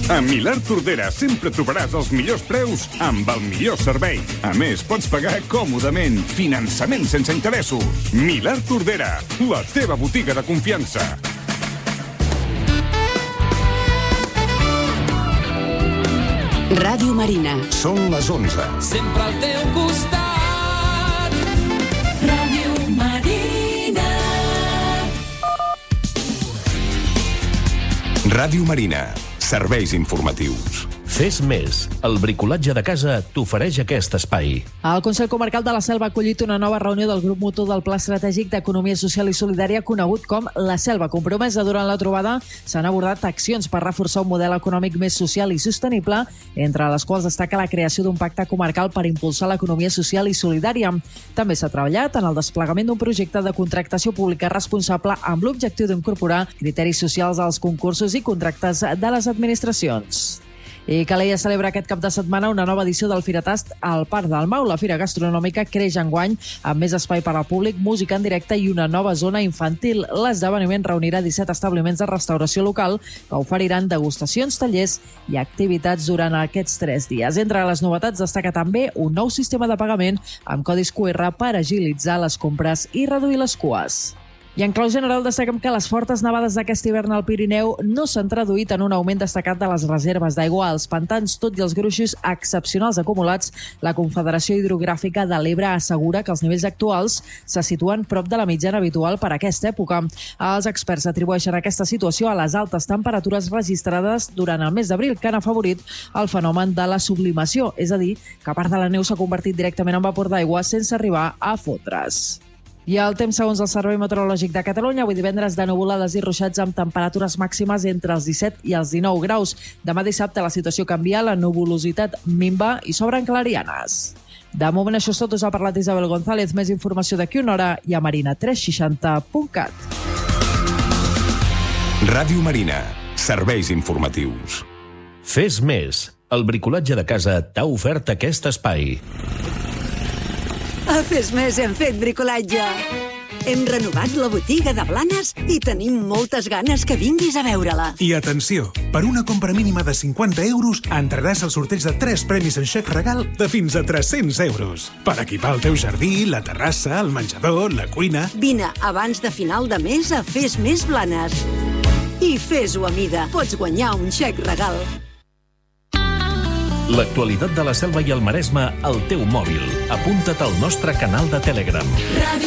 A Milà Tordera sempre trobaràs els millors preus amb el millor servei. A més, pots pagar còmodament. Finançament sense interessos. Milà Tordera, la teva botiga de confiança. Ràdio Marina. Són les 11. Sempre al teu costat. Ràdio Marina. Ràdio Marina. Serveis informatius. Fes més. El bricolatge de casa t'ofereix aquest espai. El Consell Comarcal de la Selva ha acollit una nova reunió del grup motor del Pla Estratègic d'Economia Social i Solidària conegut com La Selva Compromesa. Durant la trobada s'han abordat accions per reforçar un model econòmic més social i sostenible, entre les quals destaca la creació d'un pacte comarcal per impulsar l'economia social i solidària. També s'ha treballat en el desplegament d'un projecte de contractació pública responsable amb l'objectiu d'incorporar criteris socials als concursos i contractes de les administracions. I Calella celebra aquest cap de setmana una nova edició del Firatast al Parc del Mau. La fira gastronòmica creix enguany amb més espai per al públic, música en directe i una nova zona infantil. L'esdeveniment reunirà 17 establiments de restauració local que oferiran degustacions, tallers i activitats durant aquests 3 dies. Entre les novetats destaca també un nou sistema de pagament amb codis QR per agilitzar les compres i reduir les cues. I en clau general destaquem que les fortes nevades d'aquest hivern al Pirineu no s'han traduït en un augment destacat de les reserves d'aigua als pantans, tot i els gruixos excepcionals acumulats. La Confederació Hidrogràfica de l'Ebre assegura que els nivells actuals se situen prop de la mitjana habitual per a aquesta època. Els experts atribueixen aquesta situació a les altes temperatures registrades durant el mes d'abril, que han afavorit el fenomen de la sublimació, és a dir, que part de la neu s'ha convertit directament en vapor d'aigua sense arribar a fotre's. I el temps segons el Servei Meteorològic de Catalunya, avui divendres de nuvolades i ruixats amb temperatures màximes entre els 17 i els 19 graus. Demà dissabte la situació canvia, la nuvolositat minva i s'obren clarianes. De moment això és tot, us ha parlat Isabel González. Més informació d'aquí una hora i a marina360.cat. Ràdio Marina. Serveis informatius. Fes més. El bricolatge de casa t'ha ofert aquest espai. A Fes Més hem fet bricolatge. Hem renovat la botiga de Blanes i tenim moltes ganes que vinguis a veure-la. I atenció, per una compra mínima de 50 euros entraràs al sorteig de 3 premis en xec regal de fins a 300 euros. Per equipar el teu jardí, la terrassa, el menjador, la cuina... Vine abans de final de mes a Fes Més Blanes. I fes-ho a mida. Pots guanyar un xec regal. L'actualitat de la Selva i el Maresme al teu mòbil. Apunta't al nostre canal de Telegram.